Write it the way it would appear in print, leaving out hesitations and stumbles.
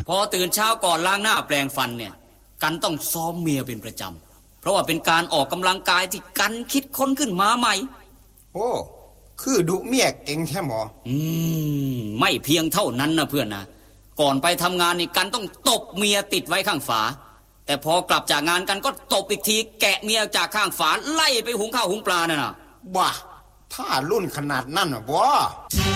พอตื่นเช้าก่อนล้างหน้าแปรงฟันเนี่ยกันต้องซ้อมเมียเป็นประจำเพราะว่าเป็นการออกกำลังกายที่กันคิดค้นขึ้นมาใหม่โอ้คือดุเมียเก่งแท้หมอไม่เพียงเท่านั้นนะเพื่อนนะก่อนไปทำงานนี่กันต้องตบเมียติดไว้ข้างฝาแต่พอกลับจากงานกันก็ตบอีกทีแกะเมียจากข้างฝาไล่ไปหุงข้าวหุงปลาน่ะนะบ้าถ้ารุ่นขนาดนั้นน่ะบ่